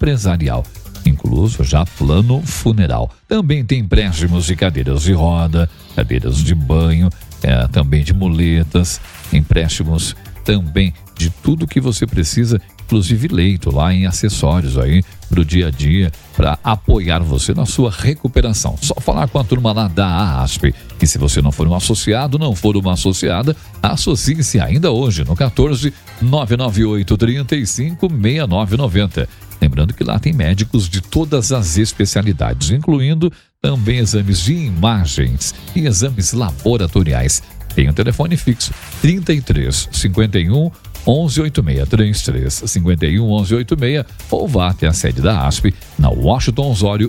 empresarial, incluso já plano funeral. Também tem empréstimos de cadeiras de roda, cadeiras de banho, também de muletas, empréstimos também de tudo que você precisa, inclusive leito lá em acessórios aí pro dia a dia, para apoiar você na sua recuperação. Só falar com a turma lá da ASP. E se você não for um associado, não for uma associada, associe-se ainda hoje no 14 998 35 6990. Lembrando que lá tem médicos de todas as especialidades, incluindo também exames de imagens e exames laboratoriais. Tem um telefone fixo 33 51 1186, 33 51 1186, ou vá até a sede da ASP na Washington Osório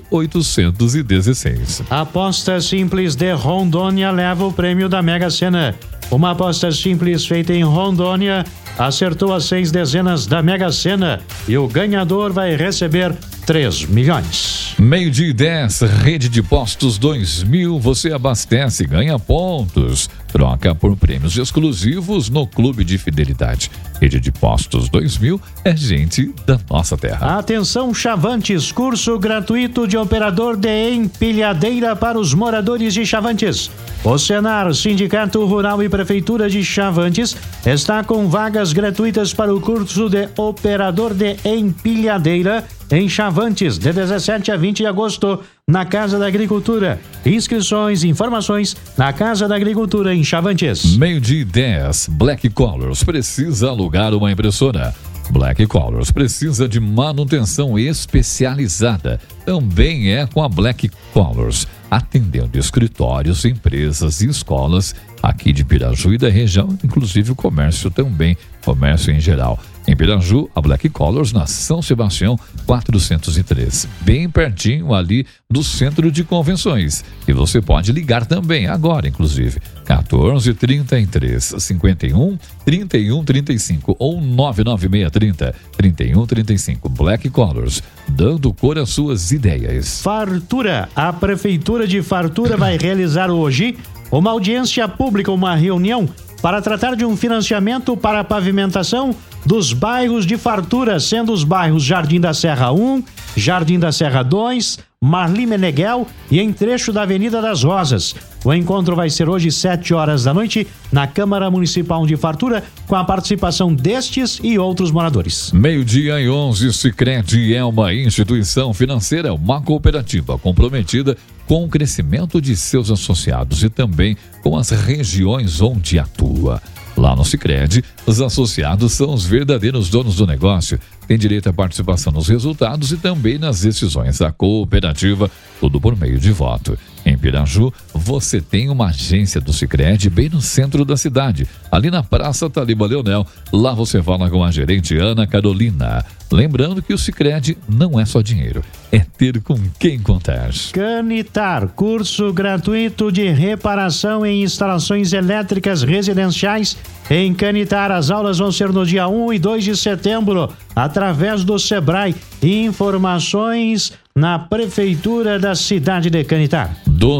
816. A aposta simples de Rondônia leva o prêmio da Mega Sena. Uma aposta simples feita em Rondônia acertou as 6 dezenas da Mega Sena e o ganhador vai receber 3 milhões. 12:10, Rede de Postos 2000, você abastece e ganha pontos. Troca por prêmios exclusivos no Clube de Fidelidade. Rede de Postos 2000 é gente da nossa terra. Atenção, Chavantes, curso gratuito de operador de empilhadeira para os moradores de Chavantes. O Senar, Sindicato Rural e Prefeitura de Chavantes, está com vagas gratuitas para o curso de operador de empilhadeira em Chavantes, de 17 a 20 de agosto, na Casa da Agricultura. Inscrições e informações na Casa da Agricultura em Chavantes. 12:10, Black Colors precisa alugar uma impressora. Black Colors precisa de manutenção especializada. Também é com a Black Colors, atendendo escritórios, empresas e escolas aqui de Piraju e da região, inclusive o comércio também, comércio em geral. Em Piraju, a Black Colors na São Sebastião 403, bem pertinho ali do Centro de Convenções. E você pode ligar também agora, inclusive, 14 33 51 31 35 ou 99630 31 35. Black Colors, dando cor às suas ideias. Fartura. A Prefeitura de Fartura vai realizar hoje uma audiência pública, uma reunião para tratar de um financiamento para a pavimentação dos bairros de Fartura, sendo os bairros Jardim da Serra 1, Jardim da Serra 2, Marli Meneghel e em trecho da Avenida das Rosas. O encontro vai ser hoje 7 horas da noite na Câmara Municipal de Fartura, com a participação destes e outros moradores. 12:11, Sicredi é uma instituição financeira, uma cooperativa comprometida com o crescimento de seus associados e também com as regiões onde atua. Lá no Sicredi, os associados são os verdadeiros donos do negócio, têm direito à participação nos resultados e também nas decisões da cooperativa, tudo por meio de voto. Em Piraju, você tem uma agência do Sicredi bem no centro da cidade, ali na Praça Taliba Leonel. Lá você fala com a gerente Ana Carolina. Lembrando que o Sicredi não é só dinheiro, é ter com quem contar. Canitar, curso gratuito de reparação em instalações elétricas residenciais. Em Canitar, as aulas vão ser no dia 1 e 2 de setembro, através do Sebrae. Informações na Prefeitura da cidade de Canitar.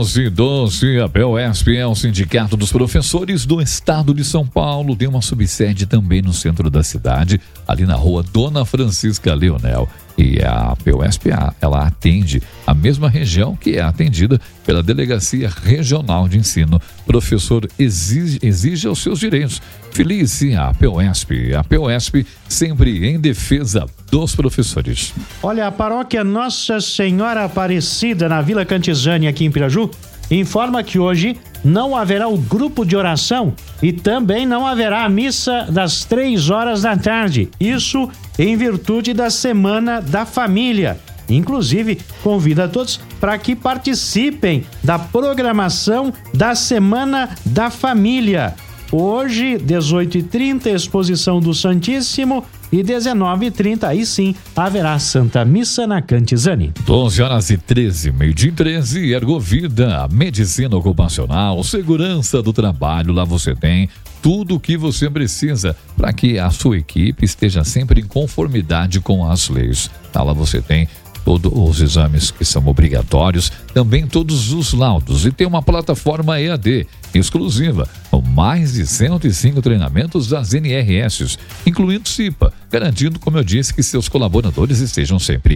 12:12, a POSP é o Sindicato dos Professores do Estado de São Paulo. Tem uma subsede também no centro da cidade, ali na rua Dona Francisca Leonel. E a POSP, ela atende a mesma região que é atendida pela Delegacia Regional de Ensino. Professor exige os seus direitos. Filie-se à POSP. A POSP sempre em defesa dos professores. Olha, a paróquia Nossa Senhora Aparecida, na Vila Cantizani, aqui em Piraju, informa que hoje não haverá o grupo de oração e também não haverá a missa das 3 horas da tarde. Isso em virtude da Semana da Família. Inclusive, convida a todos para que participem da programação da Semana da Família. Hoje, 18h30, exposição do Santíssimo, e 19h30, aí sim, haverá Santa Missa na Cantizani. 12h13, 12h13, Ergovida, medicina ocupacional, segurança do trabalho. Lá você tem tudo o que você precisa para que a sua equipe esteja sempre em conformidade com as leis. Lá você tem todos os exames que são obrigatórios, também todos os laudos, e tem uma plataforma EAD exclusiva, com mais de 105 treinamentos das NRS, incluindo CIPA, garantindo, como eu disse, que seus colaboradores estejam sempre